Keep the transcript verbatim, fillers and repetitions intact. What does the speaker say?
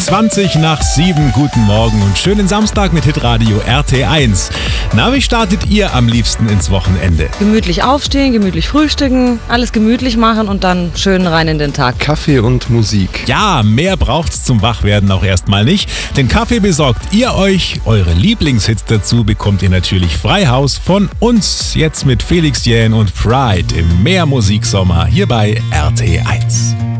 zwanzig nach sieben. Guten Morgen und schönen Samstag mit Hitradio R T eins. Na, wie startet ihr am liebsten ins Wochenende? Gemütlich aufstehen, gemütlich frühstücken, alles gemütlich machen und dann schön rein in den Tag. Kaffee und Musik. Ja, mehr braucht's zum Wachwerden auch erstmal nicht. Den Kaffee besorgt ihr euch. Eure Lieblingshits dazu bekommt ihr natürlich frei Haus von uns. Jetzt mit Felix Jähn und Pride im Mehrmusiksommer hier bei R T eins.